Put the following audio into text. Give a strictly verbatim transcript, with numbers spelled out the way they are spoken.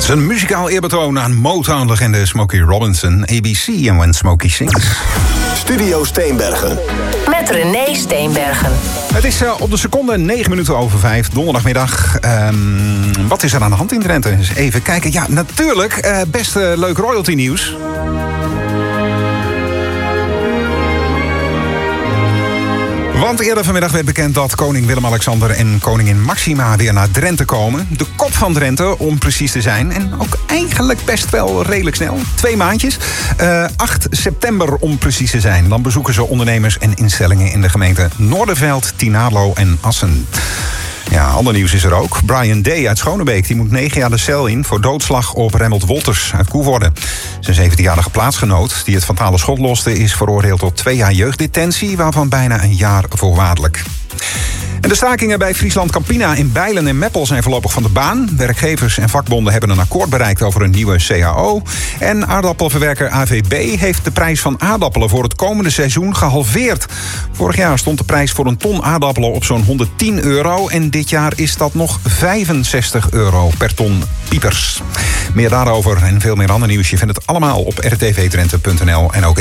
Zijn muzikaal eerbetoon aan Motown-legende Smokey Robinson, A B C en When Smokey Sings. Studio Steenbergen. Met René Steenbergen. Het is uh, op de seconde negen minuten over vijf, donderdagmiddag. Um, wat is er aan de hand in Drenthe? Eens even kijken. Ja, natuurlijk, uh, best uh, leuk royalty nieuws. Want eerder vanmiddag werd bekend dat koning Willem-Alexander en koningin Maxima weer naar Drenthe komen. De kop van Drenthe, om precies te zijn. En ook eigenlijk best wel redelijk snel. Twee maandjes. Uh, acht september, om precies te zijn. Dan bezoeken ze ondernemers en instellingen in de gemeente Noorderveld, Tinalo en Assen. Ja, ander nieuws is er ook. Brian D. uit Schonebeek die moet negen jaar de cel in voor doodslag op Remmelt Wolters uit Koevoorde. Zijn zeventienjarige plaatsgenoot die het fatale schot loste is veroordeeld tot twee jaar jeugddetentie, waarvan bijna een jaar voorwaardelijk. En de stakingen bij Friesland Campina in Bijlen en Meppel zijn voorlopig van de baan. Werkgevers en vakbonden hebben een akkoord bereikt over een nieuwe C A O. En aardappelverwerker A V B heeft de prijs van aardappelen voor het komende seizoen gehalveerd. Vorig jaar stond de prijs voor een ton aardappelen op zo'n honderdtien euro. En dit jaar is dat nog vijfenzestig euro per ton piepers. Meer daarover en veel meer ander nieuws. Je vindt het allemaal op r t v drenthe punt n l en ook